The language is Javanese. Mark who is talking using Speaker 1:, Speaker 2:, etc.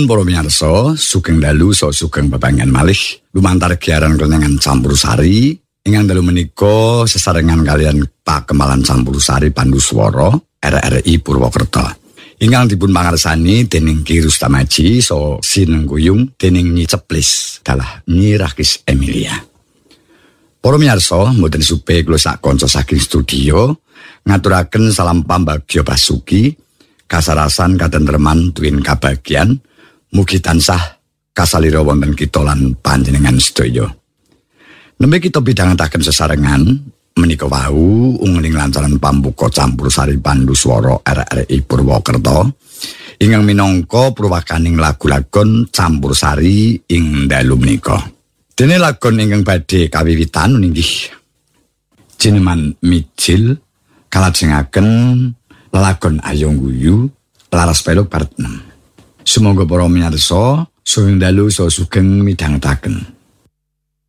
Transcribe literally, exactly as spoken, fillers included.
Speaker 1: Nuwun para miyarsa, sugeng dalu saha sugeng bebangan malih lumantar giaran kelenengan campursari ingkang dalu menika sesarengan kalian Pakemalan Campursari Panduswara R R I Purwokerto. Ingkang dipun pangarsani dening Ki Rustamaji saha sinengguyung dening Nyi Ceplis dalah Nyi Rakis Emilia. Para miyarsa, mboten supe kula sak kanca saking studio ngaturaken salam pambagya basuki kasarasan katentreman tuwin kabagyan mugi tansah kasalira wonten kita lan panjenengan sedaya. Nembe kita bidhangetaken sesarengan menika wau ungling lancaran pambuka Campursari Panduswara R R I Purwokerto ingkang minangka purwakaning lagu-lagon campursari ing dalu menika. Dene lagon ingkang badhe kawiwitan inggih Jineman Mijil kalajengaken lelagon Ayong Guyu laras peluk part enam. Sumangga para miyarsa sugeng dalu saha sugeng midhangetaken.